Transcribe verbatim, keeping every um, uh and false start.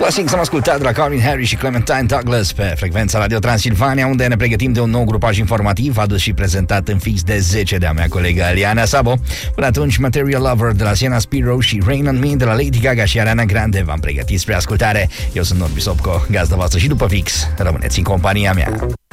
Clasic s-am ascultat de la Calvin Harris și Clementine Douglas pe frecvența Radio Transilvania, unde ne pregătim de un nou grupaj informativ adus și prezentat în fix de zece de-a mea colegă Aliana Sabo. Până atunci, Material Lover de la Sienna Spiro și Rain on Me de la Lady Gaga și Ariana Grande v-am pregătit spre ascultare. Eu sunt Norbi Sopco, gazda voastră și după fix rămâneți în compania mea.